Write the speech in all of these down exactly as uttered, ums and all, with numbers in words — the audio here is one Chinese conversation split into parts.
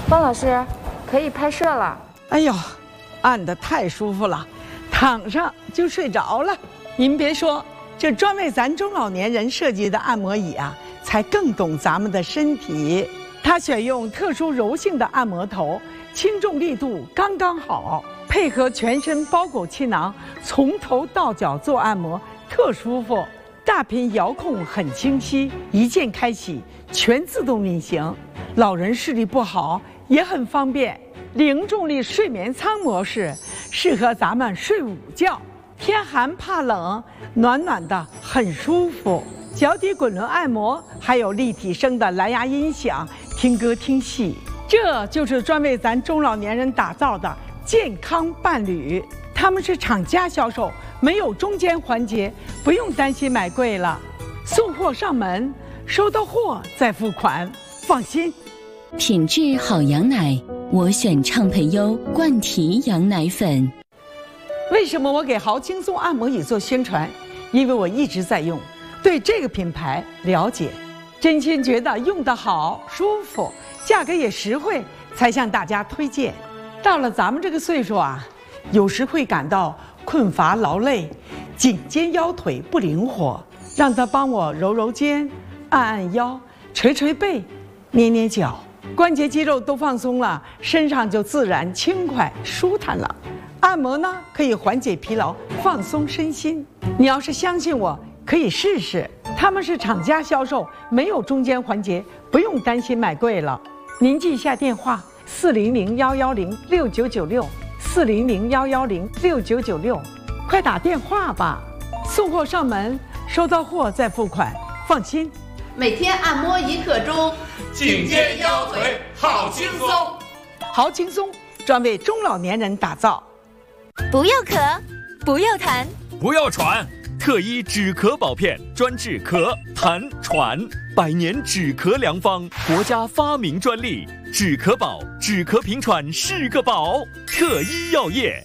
汪老师，可以拍摄了。 哎呦，按得太舒服了，躺上就睡着了。您别说，这专为咱中老年人设计的按摩椅啊，才更懂咱们的身体。它选用特殊柔性的按摩头，轻重力度刚刚好，配合全身包裹气囊，从头到脚做按摩，特舒服。大屏遥控很清晰，一键开启，全自动运行。老人视力不好也很方便。零重力睡眠舱模式适合咱们睡午觉，天寒怕冷，暖暖的很舒服。脚底滚轮按摩，还有立体声的蓝牙音响，听歌听戏。这就是专为咱中老年人打造的健康伴侣。他们是厂家销售，没有中间环节，不用担心买贵了。送货上门，收到货再付款，放心。 品质好羊奶，我选畅培优冠提羊奶粉。 为什么我给豪轻松按摩椅做宣传？因为我一直在用，对这个品牌了解，真心觉得用得好、舒服，价格也实惠，才向大家推荐。到了咱们这个岁数啊，有时会感到困乏劳累，颈肩腰腿不灵活，让他帮我揉揉肩，按按腰，捶捶背，捏捏脚，关节肌肉都放松了，身上就自然轻快舒坦了。按摩呢，可以缓解疲劳，放松身心。你要是相信我，可以试试。他们是厂家销售，没有中间环节，不用担心买贵了。您记一下电话：四零零幺幺零六九九六，四零零幺幺零六九九六，快打电话吧。送货上门，收到货再付款，放心。 每天按摩一刻钟， 颈肩腰腿好轻松。 好轻松，专为中老年人打造。 不要咳，不要痰， 不要喘，特医止咳宝片专治咳、痰、喘，百年止咳良方，国家发明专利，止咳宝，止咳平喘是个宝。特医药业，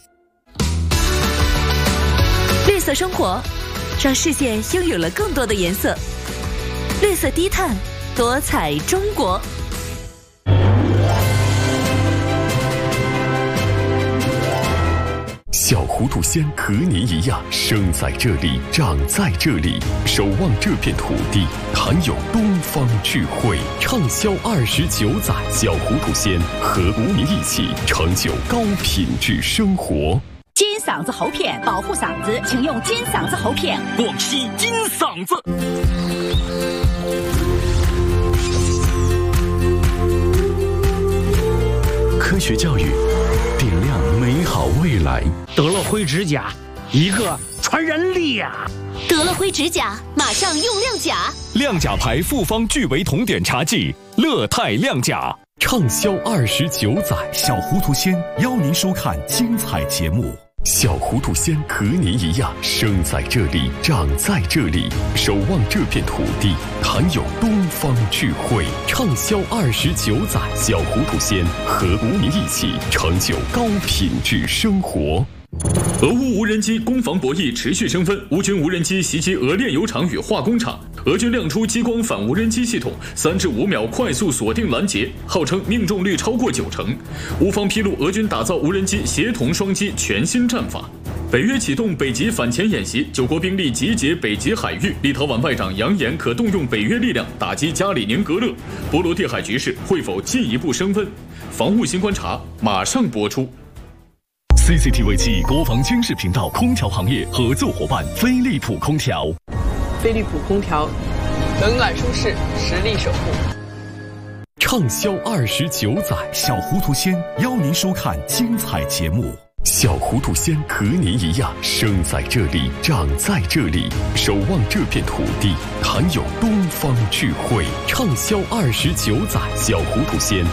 绿色生活，让世界拥有了更多的颜色。绿色低碳，多彩中国。 小糊涂仙和您一样，生在这里，长在这里，守望这片土地，含有东方智慧，畅销二十九载。小糊涂仙和您一起成就高品质生活。 金嗓子喉片保护嗓子，请用金嗓子喉片。 广西金嗓子。 科学教育，点亮美好未来。 得了灰指甲，一个传染力呀！ 得了灰指甲，马上用亮甲。 亮甲牌复方聚维酮碘茶剂，乐泰亮甲畅销二十九载。 小糊涂仙邀您收看精彩节目。 小糊涂仙和您一样，生在这里，长在这里，守望这片土地，含有东方智慧，畅销二十九载。小糊涂仙和您一起成就高品质生活。 俄乌无人机攻防博弈持续升温，乌军无人机袭击俄炼油厂与化工厂，俄军亮出激光反无人机系统，三至五秒快速锁定拦截，号称命中率超过九成。乌方披露，俄军打造无人机协同双击全新战法。北约启动北极反潜演习，九国兵力集结北极海域。立陶宛外长扬言可动用北约力量打击加里宁格勒。波罗的海局势会否进一步升温？防务新观察马上播出。 C C T V 暨国防军事频道空调行业合作伙伴飞利浦空调。 飞利浦空调，冷暖舒适，实力守护。 畅销二十九载。 小糊涂仙邀您收看精彩节目。 小糊涂仙和您一样，生在这里，长在这里，守望这片土地，含有东方智慧，畅销二十九载。小糊涂仙